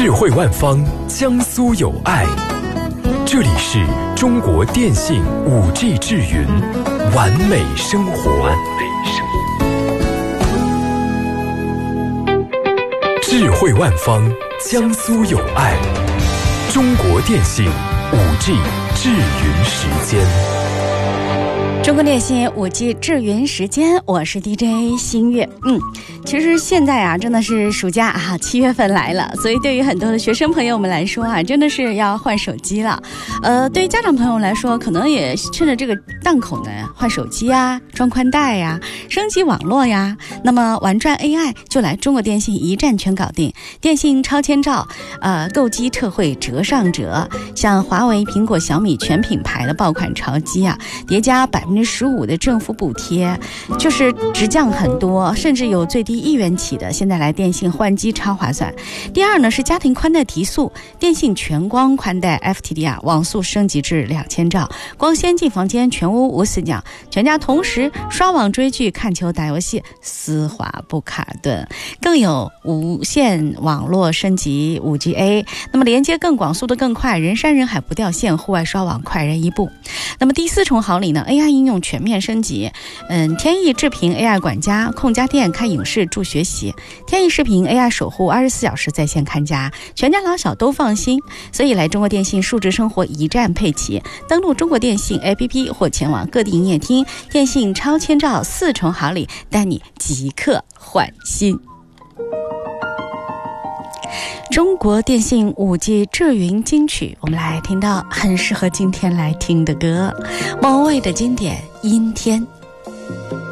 智慧万方，江苏有爱。这里是中国电信5G 智云，完美生活。智慧万方，江苏有爱。中国电信5G 智云时间。 中国电信5G 智云时间，我是 DJ 新月。其实现在啊，真的是暑假啊，7月份来了，所以对于很多的学生朋友们来说啊，真的是要换手机了。对于家长朋友来说，可能也趁着这个档口呢，换手机啊，装宽带呀，升级网络呀。那么玩转 AI 就来中国电信一站全搞定，电信超千兆，购机特惠折上折，像华为、苹果、小米全品牌的爆款潮机啊，叠加15%的政府补贴，就是直降很多，甚至有最低1元起的。现在来电信换机超划算。第二呢是家庭宽带提速，电信全光宽带 FTDR 网速升级至2000兆，光纤进房间全屋无死角，全家同时刷网追剧、看球、打游戏，丝滑不卡顿，更有无线网络升级 5GA， 那么连接更广、速度更快，人山人海不掉线，户外刷网快人一步。那么第4重好礼呢 AI 应用全面升级，天翼智屏 AI 管家，控家电、看影视、助学习，天翼视频 AI 守护24小时在线看家，全家老小都放心。所以来中国电信数值生活一站配齐，登录中国电信 APP 或前往各地营业厅，电信超千兆4重好礼，带你即刻换新。中国电信5G 智云金曲，我们来听到很适合今天来听的歌，某位的经典《阴天》。